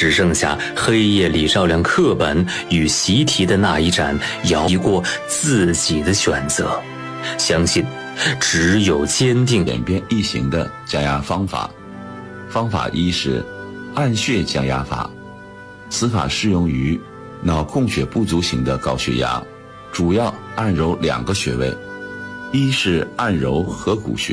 只剩下黑夜里照亮课本与习题的那一盏摇移过自己的选择。相信只有坚定简便易行的降压方法。方法一是按穴降压法，此法适用于脑供血不足型的高血压，主要按揉2个穴位，一是按揉合谷穴。